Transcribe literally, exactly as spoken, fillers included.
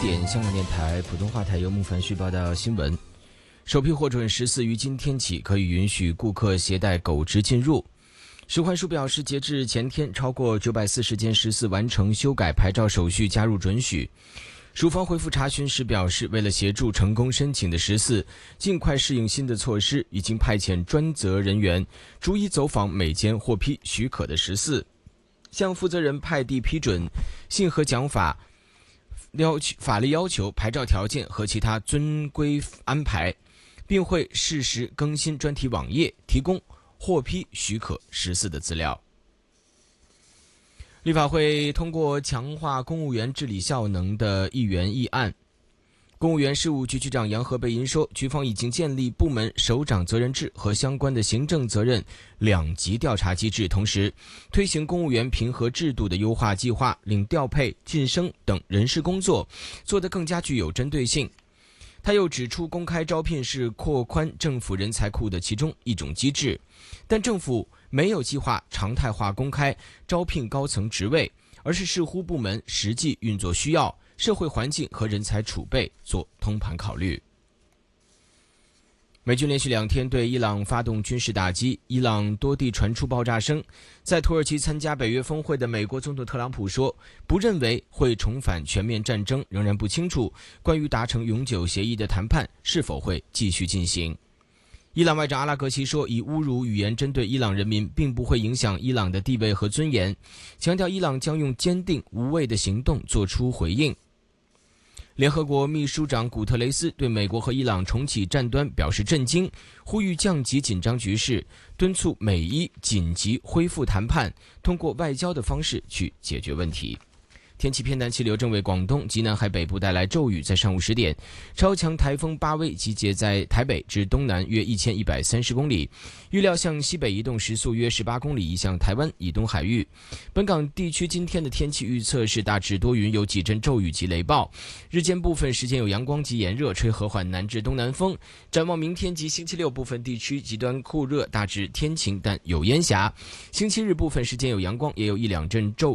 点，香港电台普通话台由木凡旭报道新闻。首批获准十四于今天起可以允许顾客携带狗只进入。食环署表示，截至前天，超过九百四十间十四完成修改牌照手续加入准许。署方回复查询时表示，为了协助成功申请的十四尽快适应新的措施，已经派遣专责人员逐一走访每间获批许可的十四，向负责人派递批准信和讲法要求法律要求、牌照条件和其他遵规安排，并会适时更新专题网页，提供获批许可十四的资料。立法会通过强化公务员治理效能的议员议案。公务员事务局局长杨和贝因说，局方已经建立部门首长责任制和相关的行政责任两级调查机制，同时推行公务员评核制度的优化计划，令调配、晋升等人事工作做得更加具有针对性。他又指出，公开招聘是扩宽政府人才库的其中一种机制，但政府没有计划常态化公开招聘高层职位，而是视乎部门实际运作需要、社会环境和人才储备做通盘考虑。美军连续两天对伊朗发动军事打击，伊朗多地传出爆炸声。在土耳其参加北约峰会的美国总统特朗普说，不认为会重返全面战争，仍然不清楚关于达成永久协议的谈判是否会继续进行。伊朗外长阿拉格齐说，以侮辱语言针对伊朗人民并不会影响伊朗的地位和尊严，强调伊朗将用坚定无畏的行动做出回应。联合国秘书长古特雷斯对美国和伊朗重启战端表示震惊，呼吁降级紧张局势，敦促美伊紧急恢复谈判，通过外交的方式去解决问题。天气偏南气流正为广东及南海北部带来骤雨，在上午十点，超强台风巴威集结在台北至东南约一千一百三十公里，预料向西北移动，时速约十八公里，移向台湾以东海域。本港地区今天的天气预测是大致多云，有几阵骤雨及雷暴，日间部分时间有阳光及炎热，吹和缓南至东南风。展望明天及星期六，部分地区极端酷热，大致天晴但有烟霞。星期日部分时间有阳光，也有一两阵骤雨。